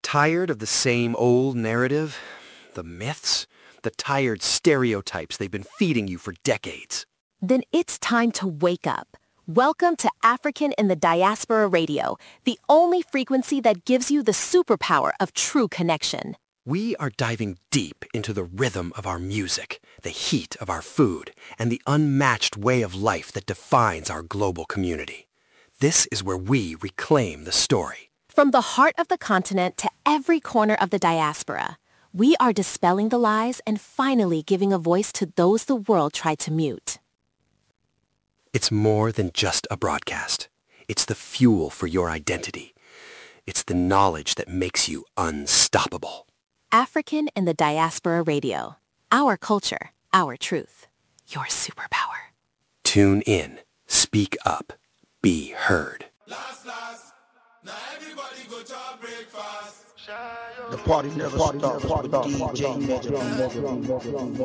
Tired of the same old narrative? The myths? The tired stereotypes they've been feeding you for decades? Then it's time to wake up. Welcome to African in the Diaspora Radio, the only frequency that gives you the superpower of true connection. We are diving deep into the rhythm of our music, the heat of our food, and the unmatched way of life that defines our global community. This is where we reclaim the story. From the heart of the continent to every corner of the diaspora, we are dispelling the lies and finally giving a voice to those the world tried to mute. It's more than just a broadcast. It's the fuel for your identity. It's the knowledge that makes you unstoppable. African in the Diaspora Radio. Our culture, our truth, your superpower. Tune in. Speak up. Be heard. Last, now everybody go to breakfast. The party never stops with DJ Major.